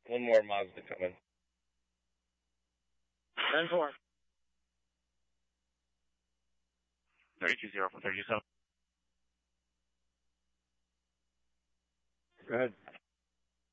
One more Mazda coming. 10-4. 32-0 for 37. Go ahead.